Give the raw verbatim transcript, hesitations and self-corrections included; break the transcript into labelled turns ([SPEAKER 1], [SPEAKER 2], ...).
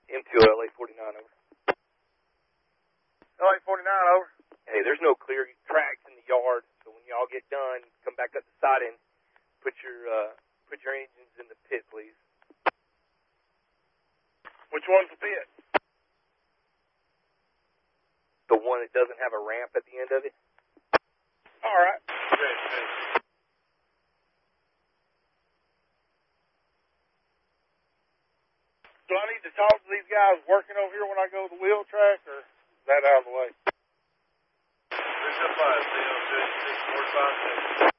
[SPEAKER 1] M two L A forty-nine, over.
[SPEAKER 2] L A forty-nine, over.
[SPEAKER 1] Hey, there's no clear tracks in the yard, so when y'all get done, come back up the siding, put your uh, put your engines in the pit, please.
[SPEAKER 2] Which one's the pit?
[SPEAKER 1] The one that doesn't have a ramp at the end of it.
[SPEAKER 2] All right. Great, great. Do I need to talk to these guys working over here when I go to the wheel track, or is that out of the way?
[SPEAKER 3] six oh five, C L J six four five six.